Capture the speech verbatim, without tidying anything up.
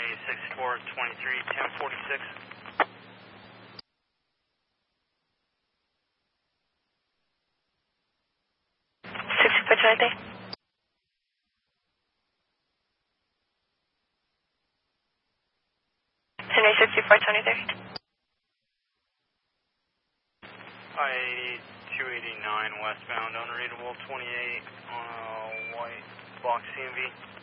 sixty-four twenty-three, ten forty-six. sixty-four twenty-three. Henry sixty-four twenty-three. I eighty, two eighty-nine westbound, unreadable twenty-eight on a white box C M V.